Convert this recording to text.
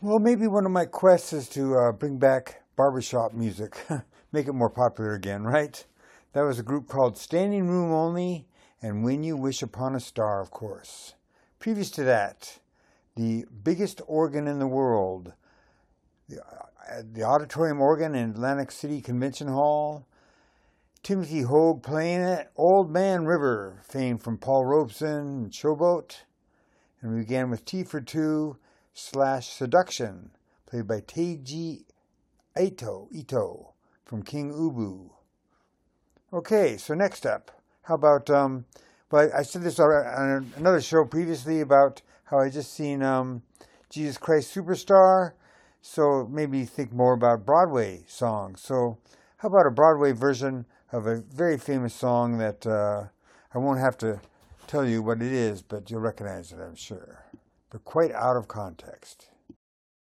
Well, maybe one of my quests is to bring back barbershop music, make it more popular again, right? That was a group called Standing Room Only and When You Wish Upon a Star, of course. Previous to that, the biggest organ in the world, the auditorium organ in Atlantic City Convention Hall, Timothy Hoag playing it, Old Man River, famed from Paul Robeson and Showboat. And we began with T for Two / Seduction, played by Teiji Ito from King Ubu. Okay, so next up, how about, well, I said this on another show previously about how I just seen Jesus Christ Superstar, so maybe think more about Broadway songs. So how about a Broadway version of a very famous song that I won't have to tell you what it is, but you'll recognize it, I'm sure, but quite out of context.